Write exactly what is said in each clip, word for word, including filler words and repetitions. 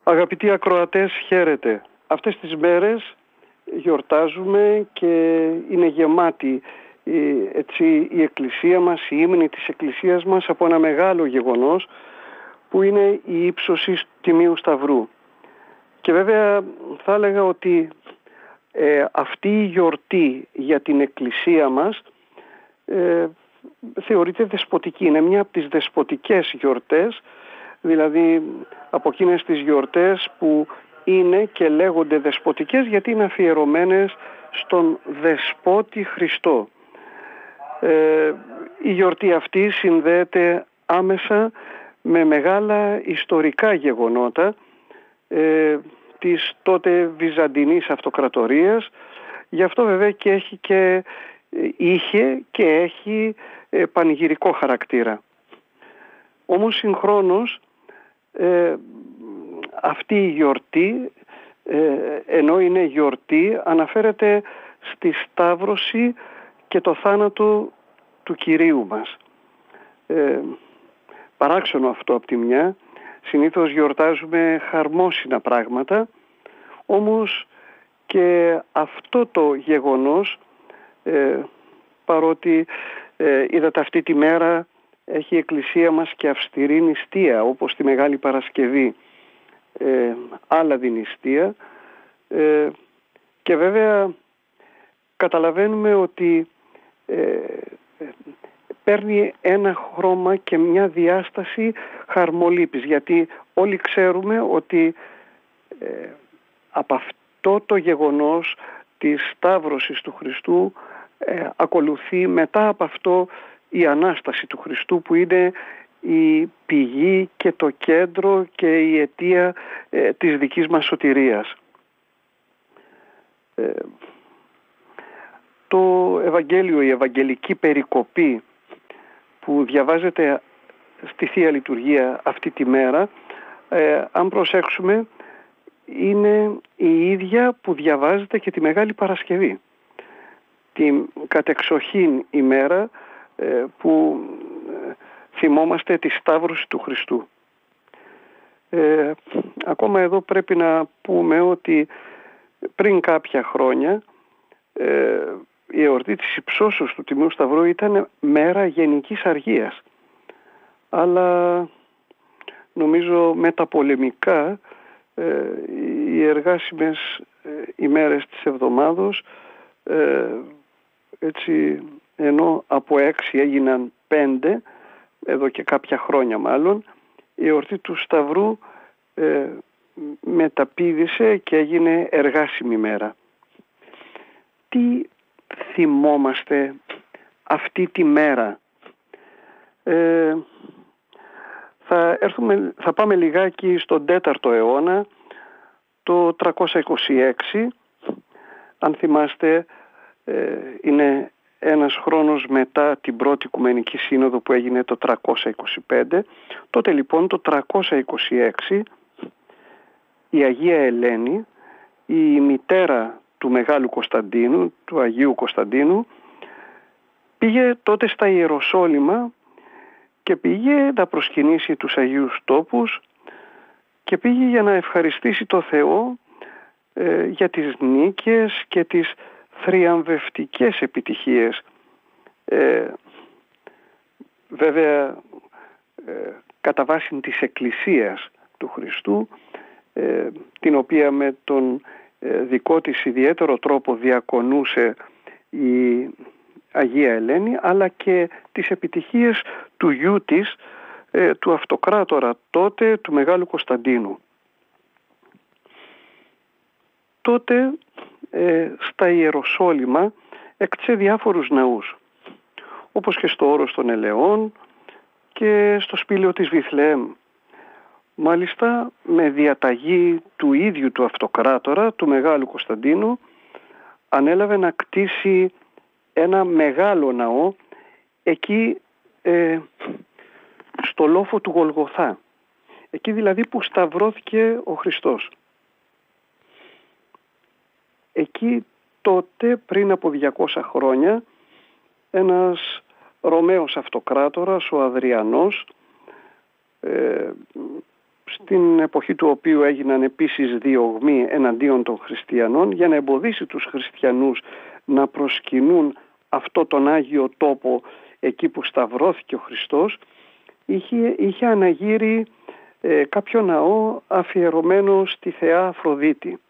Αγαπητοί ακροατές, χαίρετε. Αυτές τις μέρες γιορτάζουμε και είναι γεμάτη έτσι, η Εκκλησία μας, η ύμνη της Εκκλησίας μας από ένα μεγάλο γεγονός που είναι η ύψωση του Τιμίου Σταυρού. Και βέβαια θα έλεγα ότι ε, αυτή η γιορτή για την Εκκλησία μας ε, θεωρείται δεσποτική. Είναι μια από τις δεσποτικές γιορτές, δηλαδή από εκείνες τις γιορτές που είναι και λέγονται δεσποτικές γιατί είναι αφιερωμένες στον Δεσπότη Χριστό. Ε, η γιορτή αυτή συνδέεται άμεσα με μεγάλα ιστορικά γεγονότα ε, της τότε Βυζαντινής Αυτοκρατορίας. Γι' αυτό βέβαια και έχει και είχε και έχει ε, πανηγυρικό χαρακτήρα. Όμως συγχρόνως ε, αυτή η γιορτή, ε, ενώ είναι γιορτή, αναφέρεται στη σταύρωση και το θάνατο του Κυρίου μας. Ε, παράξενο αυτό από τη μια. Συνήθως γιορτάζουμε χαρμόσυνα πράγματα, όμως και αυτό το γεγονός, ε, παρότι ε, είδατε αυτή τη μέρα έχει η Εκκλησία μας και αυστηρή νηστεία, όπως τη Μεγάλη Παρασκευή, ε, άλλαδη νηστεία, ε, και βέβαια καταλαβαίνουμε ότι ε, παίρνει ένα χρώμα και μια διάσταση χαρμολύπης, γιατί όλοι ξέρουμε ότι ε, από αυτό το γεγονός της σταύρωσης του Χριστού ε, ακολουθεί μετά από αυτό η Ανάσταση του Χριστού, που είναι η πηγή και το κέντρο και η αιτία ε, της δικής μας σωτηρίας. Ε, το Ευαγγέλιο, η Ευαγγελική περικοπή που διαβάζεται στη Θεία Λειτουργία αυτή τη μέρα, ε, αν προσέξουμε, είναι η ίδια που διαβάζεται και τη Μεγάλη Παρασκευή. Την κατεξοχήν ημέρα ε, που ε, θυμόμαστε τη σταύρωση του Χριστού. Ε, ακόμα εδώ πρέπει να πούμε ότι πριν κάποια χρόνια ε, η εορτή της υψώσεως του Τιμίου Σταυρού ήταν μέρα γενικής αργίας. Αλλά νομίζω μεταπολεμικά ε, οι εργάσιμες ε, ημέρες της εβδομάδος, ε, έτσι, ενώ από έξι έγιναν πέντε, εδώ και κάποια χρόνια μάλλον, η εορτή του Σταυρού ε, μεταπήδησε και έγινε εργάσιμη μέρα. Τι θυμόμαστε αυτή τη μέρα? Ε, θα, έρθουμε, θα πάμε λιγάκι στον τέταρτο αιώνα, το τριακόσια είκοσι έξι. Αν θυμάστε, ε, είναι ένας χρόνος μετά την πρώτη Οικουμενική Σύνοδο που έγινε το τριακόσια είκοσι πέντε. Τότε λοιπόν το τριακόσια είκοσι έξι η Αγία Ελένη, η μητέρα του Μεγάλου Κωνσταντίνου, του Αγίου Κωνσταντίνου, πήγε τότε στα Ιεροσόλυμα και πήγε να προσκυνήσει τους Αγίους Τόπους και πήγε για να ευχαριστήσει το Θεό ε, για τις νίκες και τις θριαμβευτικές επιτυχίες. Ε, βέβαια ε, κατά βάση της Εκκλησίας του Χριστού, ε, την οποία με τον ε, δικό της ιδιαίτερο τρόπο διακονούσε η Αγία Ελένη, αλλά και τις επιτυχίες του γιού της, ε, του αυτοκράτορα τότε, του Μεγάλου Κωνσταντίνου. Τότε ε, στα Ιεροσόλυμα έκτισε διάφορους ναούς, όπως και στο Όρος των Ελαιών και στο Σπήλαιο της Βιθλεέμ. Μάλιστα με διαταγή του ίδιου του αυτοκράτορα, του Μεγάλου Κωνσταντίνου, ανέλαβε να κτίσει ένα μεγάλο ναό εκεί ε, στο λόφο του Γολγοθά, εκεί δηλαδή που σταυρώθηκε ο Χριστός. Εκεί τότε, πριν από διακόσια χρόνια, ένας Ρωμαίος αυτοκράτορας, ο Αδριανός, ε, στην εποχή του οποίου έγιναν επίσης διωγμοί εναντίον των χριστιανών, για να εμποδίσει τους χριστιανούς να προσκυνούν αυτό τον Άγιο τόπο εκεί που σταυρώθηκε ο Χριστός, είχε, είχε αναγείρει ε, κάποιο ναό αφιερωμένο στη θεά Αφροδίτη.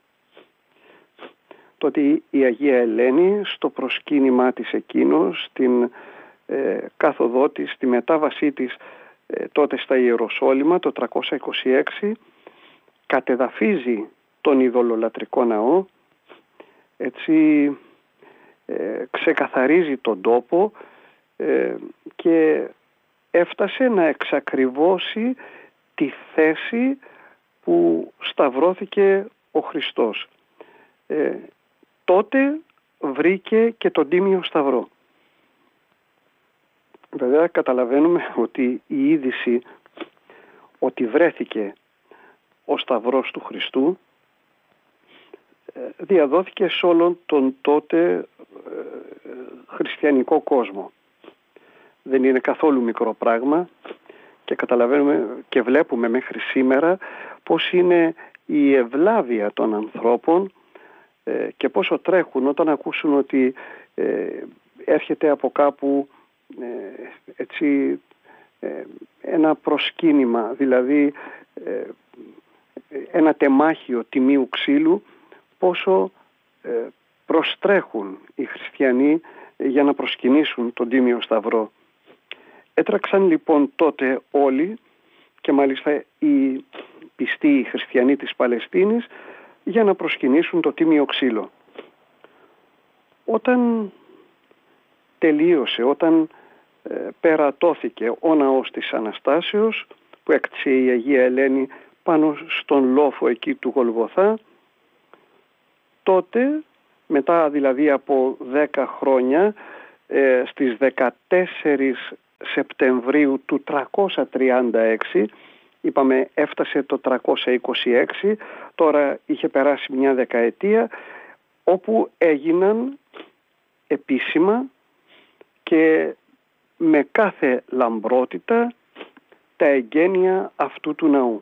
Τότε η Αγία Ελένη στο προσκύνημά της εκείνο, στην ε, κάθοδό της, στη μετάβασή της ε, τότε στα Ιεροσόλυμα το τριακόσια είκοσι έξι, κατεδαφίζει τον ειδωλολατρικό ναό, έτσι ε, ξεκαθαρίζει τον τόπο ε, και έφτασε να εξακριβώσει τη θέση που σταυρώθηκε ο Χριστός. Ε, τότε βρήκε και τον Τίμιο Σταυρό. Βέβαια καταλαβαίνουμε ότι η είδηση ότι βρέθηκε ο Σταυρός του Χριστού διαδόθηκε σε όλον τον τότε χριστιανικό κόσμο. Δεν είναι καθόλου μικρό πράγμα και καταλαβαίνουμε και βλέπουμε μέχρι σήμερα πώς είναι η ευλάβεια των ανθρώπων και πόσο τρέχουν όταν ακούσουν ότι έρχεται από κάπου έτσι ένα προσκύνημα, δηλαδή ένα τεμάχιο τιμίου ξύλου, πόσο προστρέχουν οι χριστιανοί για να προσκυνήσουν τον Τίμιο Σταυρό. Έτραξαν λοιπόν τότε όλοι, και μάλιστα οι πιστοί οι χριστιανοί της Παλαιστίνης, για να προσκυνήσουν το τίμιο ξύλο. Όταν τελείωσε, όταν ε, περατώθηκε ο ναός της Αναστάσεως, που έκτισε η Αγία Ελένη πάνω στον λόφο εκεί του Γολγοθά, τότε, μετά δηλαδή από δέκα χρόνια, ε, στις δεκατέσσερις Σεπτεμβρίου του τριακόσια τριάντα έξι, είπαμε έφτασε το τριακόσια είκοσι έξι, τώρα είχε περάσει μια δεκαετία, όπου έγιναν επίσημα και με κάθε λαμπρότητα τα εγγένεια αυτού του ναού.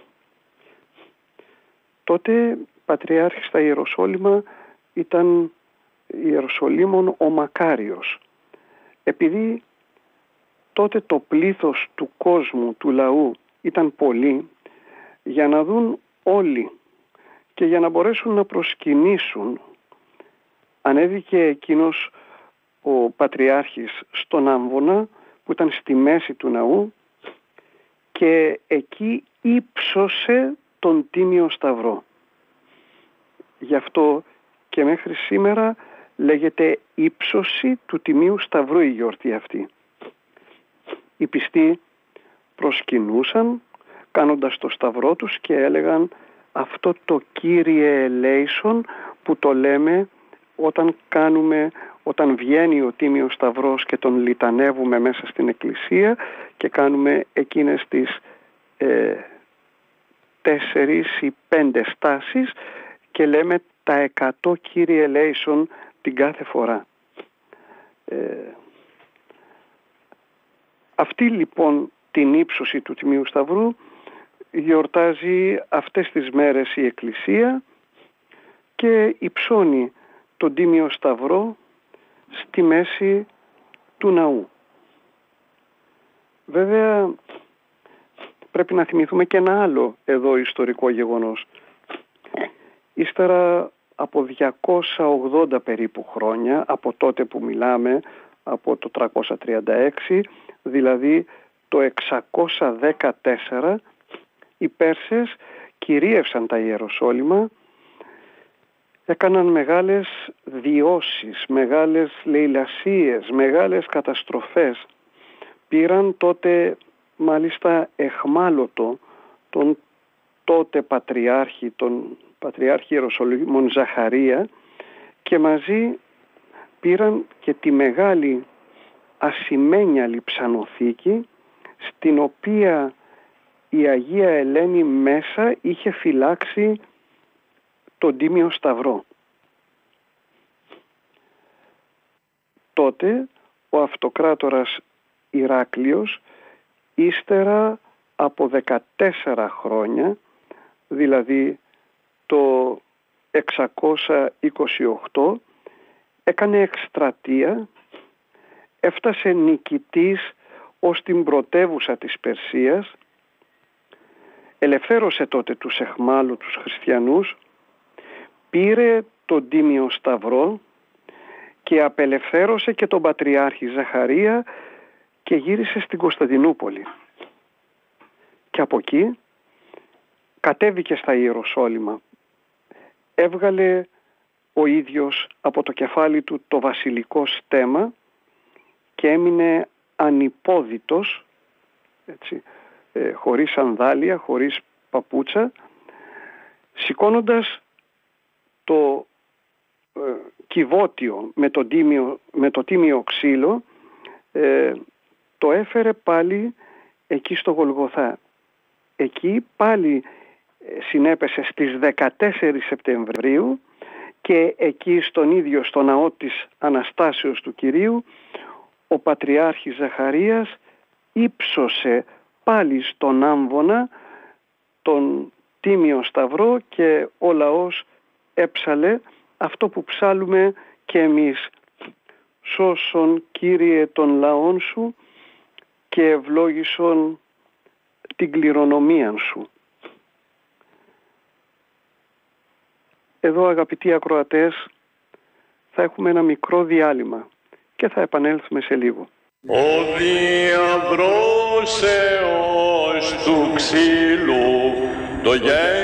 Τότε πατριάρχης στα Ιεροσόλυμα ήταν Ιεροσολύμων ο Μακάριος. Επειδή τότε το πλήθος του κόσμου, του λαού, ήταν πολύ, για να δουν όλοι και για να μπορέσουν να προσκυνήσουν, ανέβηκε εκείνος ο πατριάρχης στον άμβονα που ήταν στη μέση του ναού και εκεί ύψωσε τον Τίμιο Σταυρό. Γι' αυτό και μέχρι σήμερα λέγεται ύψωση του Τιμίου Σταυρού η γιορτή αυτή. Οι πιστοί προσκυνούσαν κάνοντας το σταυρό τους και έλεγαν αυτό το Κύριε ελέησον που το λέμε όταν κάνουμε, όταν βγαίνει ο Τίμιος Σταυρός και τον λιτανεύουμε μέσα στην εκκλησία και κάνουμε εκείνες τις ε, τέσσερις ή πέντε στάσεις και λέμε τα εκατό Κύριε ελέησον την κάθε φορά. Ε, αυτή λοιπόν την ύψωση του Τιμίου Σταυρού γιορτάζει αυτές τις μέρες η Εκκλησία και υψώνει τον Τίμιο Σταυρό στη μέση του ναού. Βέβαια πρέπει να θυμηθούμε και ένα άλλο εδώ ιστορικό γεγονός. Ύστερα από διακόσια ογδόντα περίπου χρόνια, από τότε που μιλάμε, από το τριακόσια τριάντα έξι, δηλαδή το εξακόσια δεκατέσσερα, οι Πέρσες κυρίευσαν τα Ιεροσόλυμα, έκαναν μεγάλες διώσεις, μεγάλες λαιλασίες, μεγάλες καταστροφές. Πήραν τότε μάλιστα εχμάλωτο τον τότε πατριάρχη, τον πατριάρχη Ιεροσολύμων Ζαχαρία, και μαζί πήραν και τη μεγάλη ασημένια λειψανοθήκη, στην οποία η Αγία Ελένη μέσα είχε φυλάξει τον Τίμιο Σταυρό. Τότε ο αυτοκράτορας Ηράκλειος, ύστερα από δεκατέσσερα χρόνια, δηλαδή το εξακόσια είκοσι οκτώ, έκανε εκστρατεία, έφτασε νικητής ως την πρωτεύουσα της Περσίας, ελευθέρωσε τότε τους εχμάλωτους τους χριστιανούς, πήρε τον Τίμιο Σταυρό και απελευθέρωσε και τον Πατριάρχη Ζαχαρία και γύρισε στην Κωνσταντινούπολη. Και από εκεί κατέβηκε στα Ιεροσόλυμα. Έβγαλε ο ίδιος από το κεφάλι του το βασιλικό στέμμα και έμεινε ανυπόδητος, έτσι, ε, χωρίς σανδάλια, χωρίς παπούτσα, σηκώνοντας το ε, κυβότιο με το τίμιο, με το τίμιο ξύλο, ε, το έφερε πάλι εκεί στο Γολγοθά. Εκεί πάλι συνέπεσε στις δεκατέσσερις Σεπτεμβρίου και εκεί στον ίδιο στο ναό της Αναστάσεως του Κυρίου ο Πατριάρχης Ζαχαρίας ύψωσε πάλι στον άμβονα τον Τίμιο Σταυρό και ο λαός έψαλε αυτό που ψάλουμε και εμείς: «Σώσον Κύριε των λαών σου και ευλόγησον την κληρονομία σου». Εδώ, αγαπητοί ακροατές, θα έχουμε ένα μικρό διάλειμμα και θα επανέλθουμε σε λίγο. Ο διαβρός Θεός του ξύλου, το